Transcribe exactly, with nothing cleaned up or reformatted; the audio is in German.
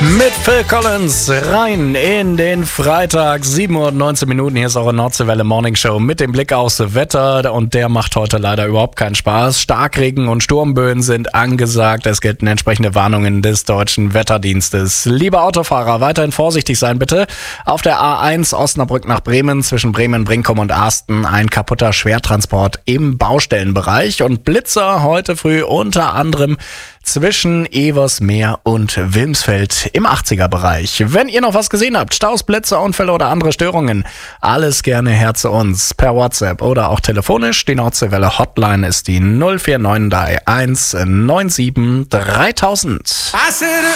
Mit Phil Collins rein in den Freitag, sieben Uhr neunzehn Minuten. Hier ist eure Nordseewelle Morning Show mit dem Blick aufs Wetter. Und der macht heute leider überhaupt keinen Spaß. Starkregen und Sturmböen sind angesagt. Es gelten entsprechende Warnungen des Deutschen Wetterdienstes. Liebe Autofahrer, weiterhin vorsichtig sein bitte. Auf der A eins Osnabrück nach Bremen zwischen Bremen, Brinkum und Asten ein kaputter Schwertransport im Baustellenbereich. Und Blitzer heute früh unter anderem zwischen Eversmeer und Wilmsfeld im achtziger-Bereich. Wenn ihr noch was gesehen habt, Staus, Blitze, Unfälle oder andere Störungen, alles gerne her zu uns per WhatsApp oder auch telefonisch. Die Nordseewelle Hotline ist die null vier neun drei eins neun sieben dreitausend.